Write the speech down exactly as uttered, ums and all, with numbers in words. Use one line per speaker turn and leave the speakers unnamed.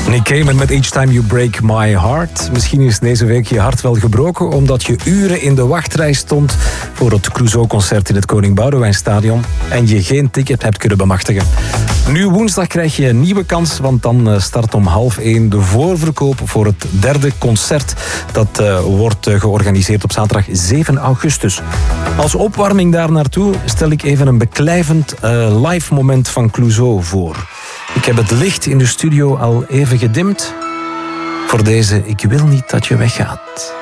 Nick Cayman met Each Time You Break My Heart. Misschien is deze week je hart wel gebroken omdat je uren in de wachtrij stond voor het Clouseau-concert in het Koning Boudewijnstadion en je geen ticket hebt kunnen bemachtigen. Nu woensdag krijg je een nieuwe kans, want dan start om half één de voorverkoop voor het derde concert. Dat uh, wordt uh, georganiseerd op zaterdag zeven augustus. Als opwarming daar naartoe stel ik even een beklijvend uh, live moment van Clouseau voor. Ik heb het licht in de studio al even gedimd voor deze Ik wil niet dat je weggaat.